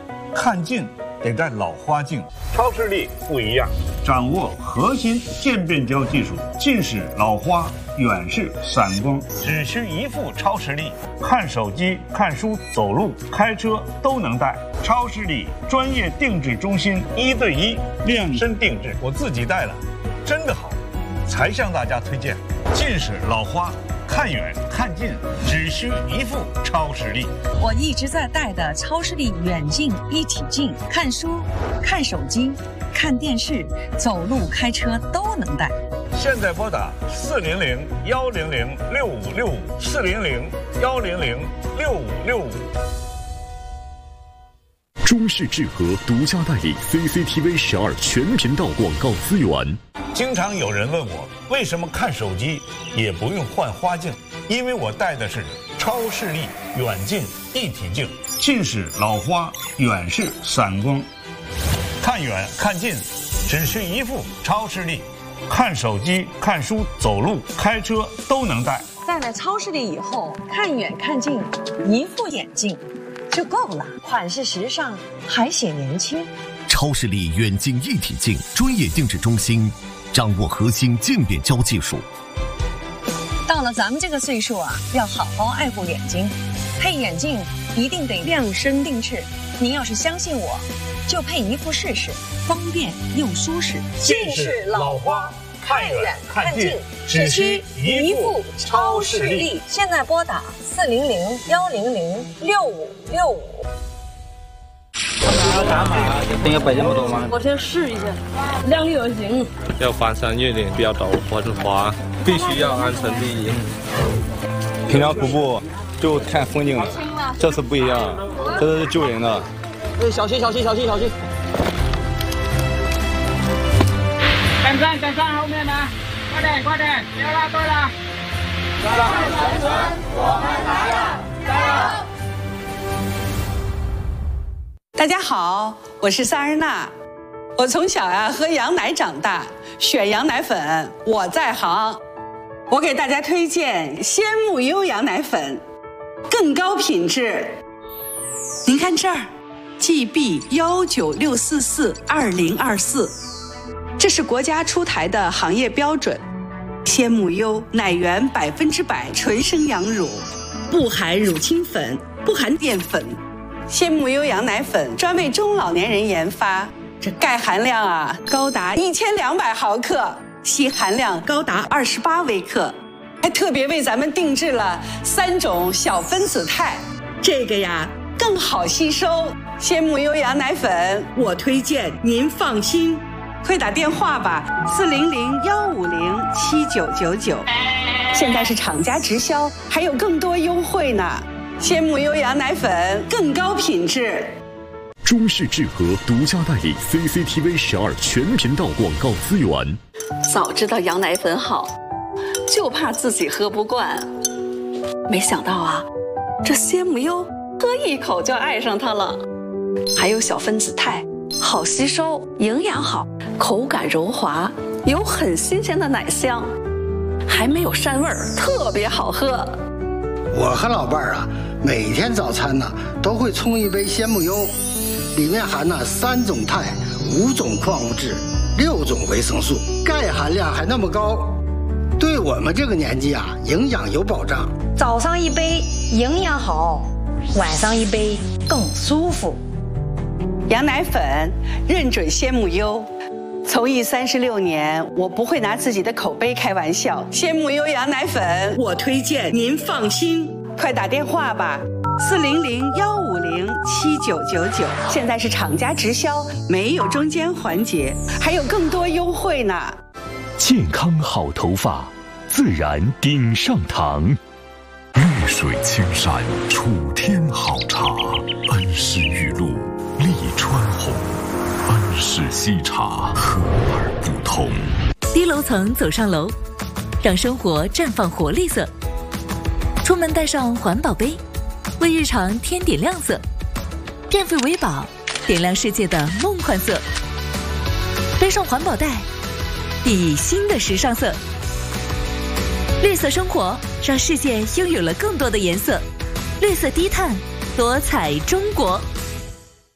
看近得带老花镜。 超视力不一样， 掌握核心渐变焦技术，近视、老花、远视、散光， 只需一副超视力， 看手机、看书、走路、开车都能戴。超视力专业定制中心，1对1量身定制，我自己戴了，真的好，才向大家推荐。近视、老花，看远看近只需一副超视力。 我一直在戴的超视力远近一体镜，看书、看手机、看电视、走路、开车都能戴。 现在拨打400-100-6565，400-100-6565。 中视智和独家代理 CCTV 12全频道广告资源。 经常有人问我，为什么看手机也不用换花镜？因为我戴的是超视力远近一体镜，近视、老花、远视、散光，看远看近只需一副超视力，看手机、看书、走路、开车都能戴。 戴了超视力以后，看远看近一副眼镜就够了，款式时尚，还显年轻。 超视力远近一体镜专业定制中心，掌握核心渐变焦技术。 到了咱们这个岁数啊，要好好爱护眼睛，配眼镜一定得量身定制。您要是相信我，就配一副试试，方便又舒适。 近视、老花，看远看近只需一副超视力。 现在拨打400-100-6565。 要打码，应该摆这么多吗？ 我先试一下，量力而行。 要翻山越岭，不要陡或者滑，必须要安全第一。平常徒步就看风景了，这次不一样，这是救人的。 哎，小心！ 跟上后面的，快点，不要拉队了。我们来了，加油！ 大家好，我是萨日娜。我从小喝羊奶长大，选羊奶粉我在行。我给大家推荐鲜木优羊奶粉，更高品质。您看这儿 ，GB196442024，这是国家出台的行业标准。鲜木优奶源100%纯生羊乳，不含乳清粉，不含淀粉。鲜木优羊奶粉专为中老年人研发，这钙含量高达1200毫克，硒含量高达28微克，还特别为咱们定制了3种小分子肽，这个更好吸收。鲜木优羊奶粉我推荐，您放心，快打电话吧，400-150-7999，现在是厂家直销，还有更多优惠呢。鲜木优羊奶粉更高品质。 中视智和独家代理 CCTV 12全频道广告资源。 早知道羊奶粉好，就怕自己喝不惯。没想到这鲜木优喝一口就爱上它了。还有小分子肽，好吸收，营养好，口感柔滑，有很新鲜的奶香，还没有膻味儿，特别好喝。 我和老伴儿每天早餐都会冲一杯鲜木优，里面含3种肽、5种矿物质、6种维生素，钙含量还那么高，对我们这个年纪营养有保障。 早上一杯营养好，晚上一杯更舒服。 羊奶粉认准鲜木优。从艺36年，我不会拿自己的口碑开玩笑。鲜木优羊奶粉我推荐，您放心，快打电话吧，400-150-7999，现在是厂家直销，没有中间环节，还有更多优惠呢。 健康好头发，自然顶上堂。绿水青山楚天好茶，恩施玉露丽川红，恩施西茶和而不同。 低楼层走上楼，让生活绽放活力色。出门带上环保杯，为日常添点亮色。电费为宝，点亮世界的梦幻色。背上环保袋，熠熠新的时尚色。绿色生活，让世界拥有了更多的颜色。绿色低碳，多彩中国。